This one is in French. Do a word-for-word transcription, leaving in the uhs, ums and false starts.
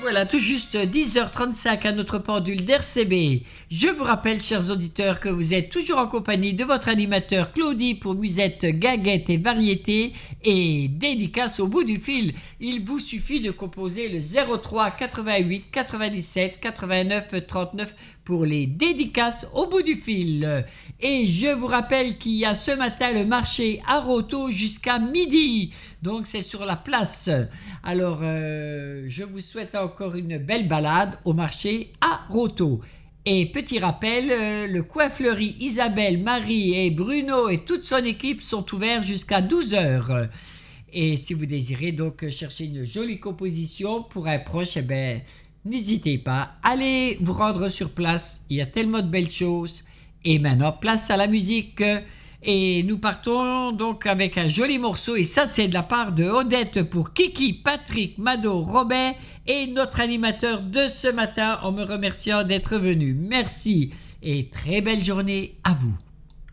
Voilà, tout juste dix heures trente-cinq à notre pendule d'R C B. Je vous rappelle, chers auditeurs, que vous êtes toujours en compagnie de votre animateur Claudie pour Musette, Gaguette et Variété et dédicace au bout du fil. Il vous suffit de composer le zéro trois quatre-vingt-huit quatre-vingt-dix-sept quatre-vingt-neuf trente-neuf pour les dédicaces au bout du fil. Et je vous rappelle qu'il y a ce matin le marché à Roto jusqu'à midi. Donc c'est sur la place. Alors euh, je vous souhaite encore une belle balade au marché à Roto. Et petit rappel, euh, le Coin Fleuri, Isabelle, Marie et Bruno et toute son équipe sont ouverts jusqu'à douze heures. Et si vous désirez donc chercher une jolie composition pour un proche, eh ben, n'hésitez pas. Allez vous rendre sur place, il y a tellement de belles choses. Et maintenant, place à la musique. Et nous partons donc avec un joli morceau. Et ça, c'est de la part de Odette pour Kiki, Patrick, Mado, Robin et notre animateur de ce matin en me remerciant d'être venu. Merci et très belle journée à vous.